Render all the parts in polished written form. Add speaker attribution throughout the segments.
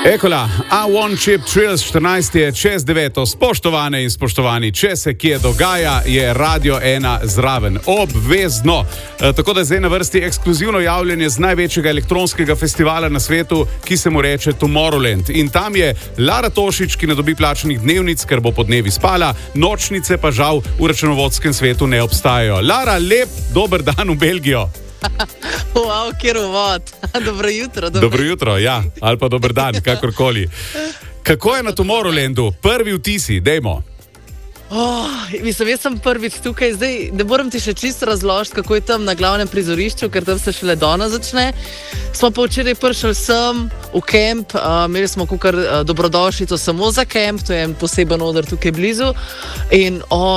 Speaker 1: Ekola, A1 Chip Trills 14 je čez 9. Spoštovane in spoštovani, če se kje dogaja, je Radio 1 zraven. Obvezno. Tako da zdaj na vrsti ekskluzivno javljanje z največjega elektronskega festivala na svetu, ki se mu reče Tomorrowland. In tam je Lara Tošič, ki ne dobi plačanih dnevnic, ker bo po dnevi spala, nočnice pa žal v računovodskem svetu ne obstajajo. Lara, lep dober dan v Belgijo.
Speaker 2: Wow, kjer uvod. Dobro jutro.
Speaker 1: Dobro jutro, ja. Ali pa dober dan, kakorkoli. Kako je na Tomorrowlandu? Prvi vtisi, dejmo.
Speaker 2: Jaz sem prvič tukaj, zdaj ne moram ti še čisto razložiti, kako je tam na glavnem prizorišču, ker tam se šele danes začne. Smo pa včeraj prišli sem v kamp, imeli smo kakor dobrodošlico samo za kamp, to je en poseben oder tukaj blizu. In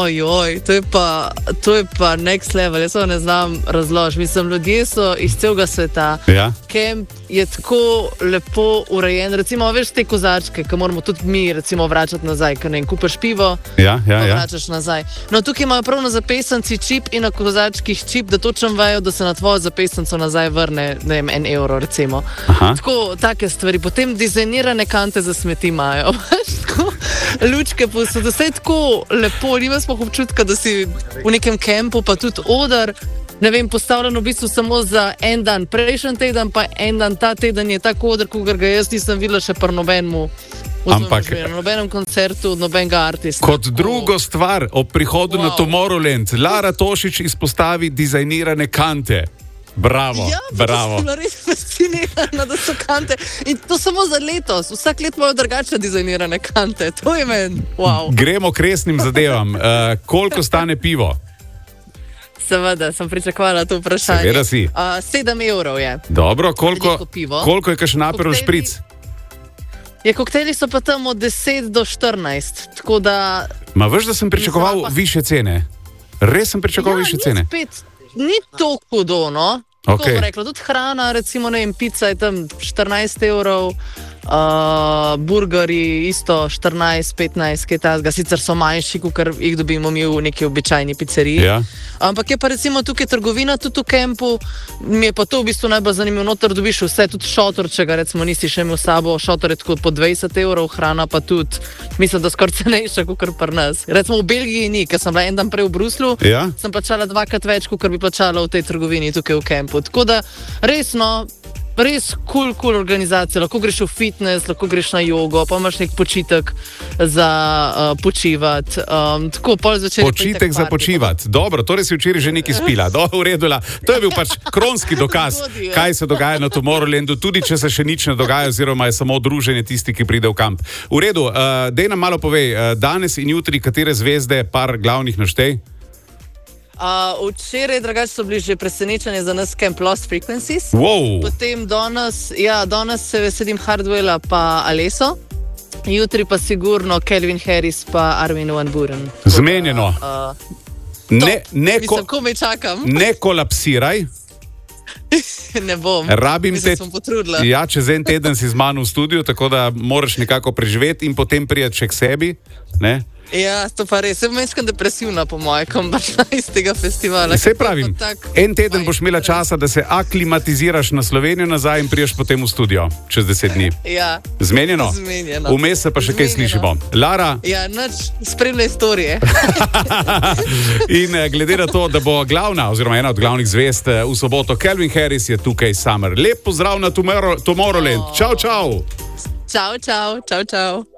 Speaker 2: to je pa next level, jaz ne znam razložiti. Mislim, ljudje so iz celega sveta.
Speaker 1: Ja.
Speaker 2: Kamp je tako lepo urejen, recimo veš te kozačke, ki moramo tudi mi recimo vračati nazaj, ker ne kupaš pivo.
Speaker 1: Ja.
Speaker 2: Vračaš nazaj. No, tukaj imajo prav na zapestnici čip in na kozačkih čip, da točno vejo, da se na tvojo zapestnico nazaj vrne, ne vem, €1 recimo. Tako, take stvari. Potem dizajnirane kante za smeti imajo. Tako, lučke posod, vse je tako lepo. Nima smo občutka, da si v nekem kampu, pa tudi oder, ne vem, postavljen v bistvu samo za en dan. Prejšnji teden, pa en dan ta teden je tako oder, kot ga jaz nisem videla še pri nobenemu.
Speaker 1: Ampak
Speaker 2: na nobenem koncertu od nobenega artista.
Speaker 1: Kot drugo stvar ob prihodu na Tomorrowland, Lara Tošič izpostavi dizajnirane kante. Bravo, bravo.
Speaker 2: Ja, sem bila res fascinirana, da so kante. In to samo za letos. Vsak let imajo drugačne dizajnirane kante. To je meni, wow.
Speaker 1: Gremo k resnim zadevam. Koliko stane pivo?
Speaker 2: Seveda, sem pričakovala to vprašanje.
Speaker 1: Seveda si.
Speaker 2: €7 je.
Speaker 1: Dobro, koliko je kakšen Aperol špric?
Speaker 2: Koktejli so pa tam od 10 do 14, tako da...
Speaker 1: Ma veš, da sem pričakoval više cene? Res sem pričakoval više cene?
Speaker 2: Ni to hudo, no?
Speaker 1: Okay.
Speaker 2: Tako rekla, tudi hrana, recimo, ne vem, pizza je tam €14, burgeri isto 14, 15, kaj tazga, sicer so manjši, ker jih dobimo mi v neki običajni pizzeriji.
Speaker 1: Ja.
Speaker 2: Ampak je pa recimo tukaj trgovina tudi v kampu, mi je pa to v bistvu najbolj zanimivo, noter dobiš vse, tudi šotor, če ga recimo nisi še imel s sabo, šotor je tako po €20, hrana pa tudi, mislim, da skoraj cenejša, kot pri nas. Recimo v Belgiji ni, ker sem bila en dan prej v Bruslju,
Speaker 1: ja.
Speaker 2: Sem plačala 2-krat več, kot bi plačala v tej trgovini tukaj v kampu. Tako da resno, res cool organizacija, lahko greš v fitness, lahko greš na jogo, pa imaš nek počitek za počivati. Tako, pol zvečer.
Speaker 1: Počitek za počivati. Dobro, torej si včeraj že nekaj spila. Dobro, uredila. To je bil pač kronski dokaz, kaj se dogaja na Tomorrowlandu, tudi če se še nič ne dogaja, oziroma je samo druženje tisti, ki pride v kamp. V redu, dej nam malo povej, danes in jutri, katere zvezde, par glavnih naštej?
Speaker 2: Včeraj drugače so bili že presenečenje za nas Camp Lost Frequencies.
Speaker 1: Wow.
Speaker 2: Potem danes se veselim Hardwella pa Alesso. Jutri pa sigurno Calvin Harris pa Armin van Buuren.
Speaker 1: Zmenjeno.
Speaker 2: Mislim, komaj čakam.
Speaker 1: Ne kolapsiraj.
Speaker 2: Ne bom. Sem potrudila.
Speaker 1: Ja, čez en teden si z mano v studiu, tako da moraš nekako preživeti in potem prijeti še k sebi, ne?
Speaker 2: Ja, to pa res. Sem mečkam depresivna po moje, ko baš iz tega festivala.
Speaker 1: Saj pravim, en teden boš imela časa, da se aklimatiziraš na Slovenijo nazaj in priješ potem v studio čez 10 dni.
Speaker 2: Ja.
Speaker 1: Zmenjeno? Vmes se pa še kaj slišimo. Lara?
Speaker 2: Ja, nič, spremlja istorije.
Speaker 1: In glede na to, da bo glavna, oziroma ena od glavnih zvezd v soboto, Calvin Harris je tukaj Summer. Lep pozdrav na Tomorrowland. Čau, čau.
Speaker 2: Čau.